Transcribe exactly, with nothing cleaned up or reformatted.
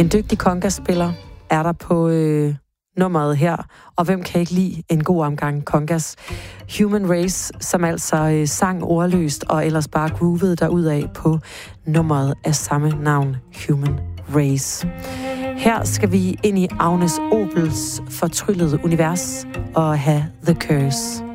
En dygtig congaspiller er der på øh, nummeret her, og hvem kan ikke lide en god omgang congas? Human Race, som altså øh, sang ordløst og ellers bare groovede derudad på nummeret af samme navn, Human Race. Her skal vi ind i Agnes Obels fortryllede univers og have The Curse.